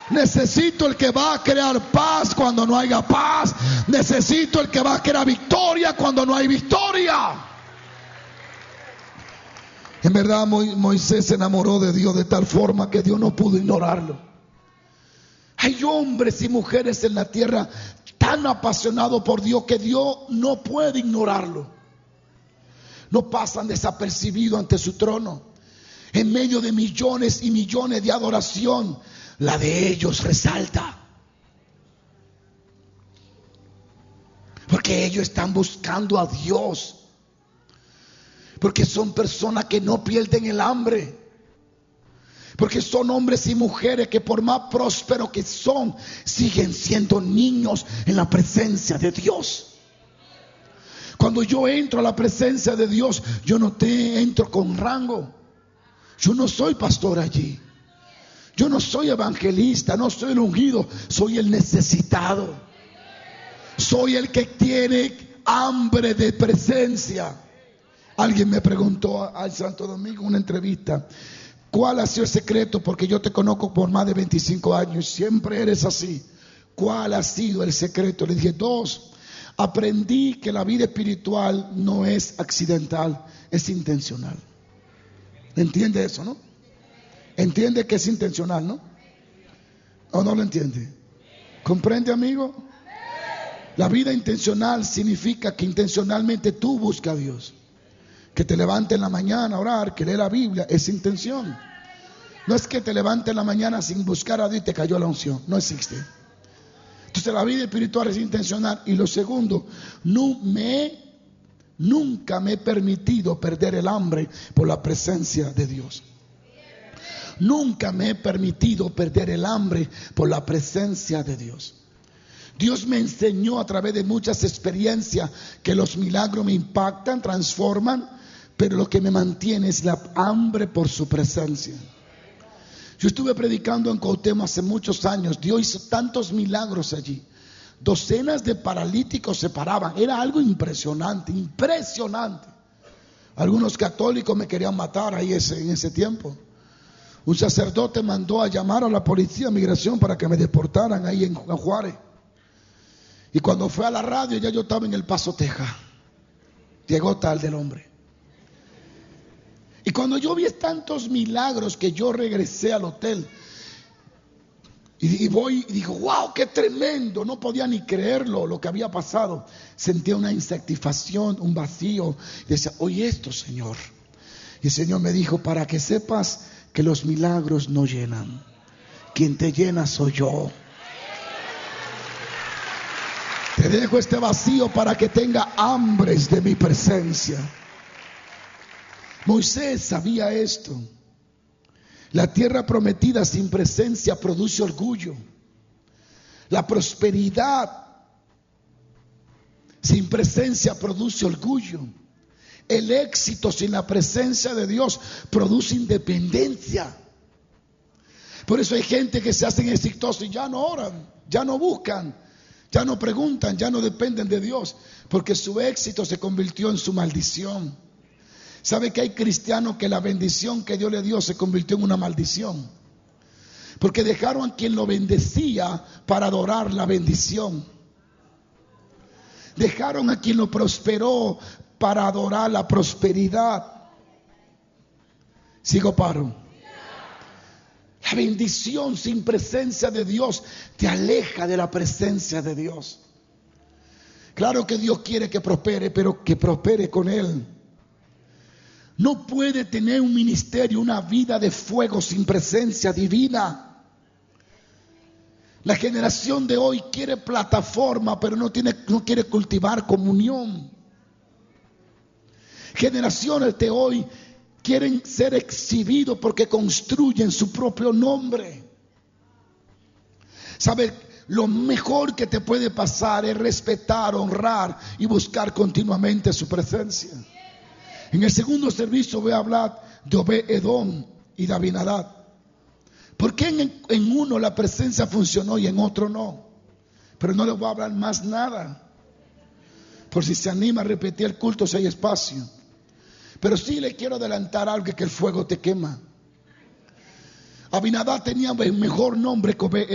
Necesito el que va a crear paz cuando no haya paz. Necesito el que va a crear victoria cuando no hay victoria. En verdad Moisés se enamoró de Dios de tal forma que Dios no pudo ignorarlo. Hay hombres y mujeres en la tierra tan apasionados por Dios que Dios no puede ignorarlo. No pasan desapercibidos ante su trono. En medio de millones y millones de adoración, la de ellos resalta. Porque ellos están buscando a Dios. Porque son personas que no pierden el hambre. Porque son hombres y mujeres que por más prósperos que son, siguen siendo niños en la presencia de Dios. Cuando yo entro a la presencia de Dios, yo no entro con rango. Yo no soy pastor allí. Yo no soy evangelista, no soy el ungido, soy el necesitado. Soy el que tiene hambre de presencia. Alguien me preguntó al Santo Domingo en una entrevista: ¿cuál ha sido el secreto? Porque yo te conozco por más de 25 años, siempre eres así. ¿Cuál ha sido el secreto? Le dije: 2. Aprendí que la vida espiritual no es accidental, es intencional. ¿Entiende eso, no? Entiende que es intencional, ¿no? ¿O no lo entiende? ¿Comprende, amigo? La vida intencional significa que intencionalmente tú buscas a Dios. Que te levantes en la mañana a orar, que lees la Biblia, es intención. No es que te levantes en la mañana sin buscar a Dios y te cayó la unción. No existe. Entonces la vida espiritual es intencional. Y lo segundo, nunca me he permitido perder el hambre por la presencia de Dios. Nunca me he permitido perder el hambre por la presencia de Dios. Dios me enseñó a través de muchas experiencias que los milagros me impactan, transforman, pero lo que me mantiene es la hambre por su presencia. Yo estuve predicando en Cuauhtémoc hace muchos años. Dios hizo tantos milagros allí. Docenas de paralíticos se paraban. Era algo impresionante, impresionante. Algunos católicos me querían matar ahí en ese tiempo. Un sacerdote mandó a llamar a la policía de migración para que me deportaran ahí en Juárez. Y cuando fue a la radio, ya yo estaba en El Paso, Texas. Llegó tarde el hombre. Y cuando yo vi tantos milagros que yo regresé al hotel. Y voy y digo: wow, qué tremendo. No podía ni creerlo lo que había pasado. Sentía una insatisfacción, un vacío. Y decía: oye esto, Señor. Y el Señor me dijo: para que sepas que los milagros no llenan. Quien te llena soy yo. Te dejo este vacío para que tenga hambres de mi presencia. Moisés sabía esto. La tierra prometida sin presencia produce orgullo. La prosperidad sin presencia produce orgullo. El éxito sin la presencia de Dios produce independencia. Por eso hay gente que se hacen exitosos y ya no oran, ya no buscan, ya no preguntan, ya no dependen de Dios, porque su éxito se convirtió en su maldición. ¿Sabe que hay cristianos que la bendición que Dios le dio se convirtió en una maldición? Porque dejaron a quien lo bendecía para adorar la bendición. Dejaron a quien lo prosperó para adorar la prosperidad. Sigo paro. La bendición sin presencia de Dios te aleja de la presencia de Dios. Claro que Dios quiere que prospere, pero que prospere con Él. No puede tener un ministerio, una vida de fuego sin presencia divina. La generación de hoy quiere plataforma, pero no quiere cultivar comunión. Generaciones de hoy quieren ser exhibidos porque construyen su propio nombre. ¿Sabe? Lo mejor que te puede pasar es respetar, honrar y buscar continuamente su presencia. En el segundo servicio voy a hablar de Obed-Edom y de Abinadab. ¿Por qué en uno la presencia funcionó y en otro no? Pero no les voy a hablar más nada. Por si se anima a repetir el culto si hay espacio. Pero sí le quiero adelantar algo, que el fuego te quema. Abinadab tenía el mejor nombre que Obed.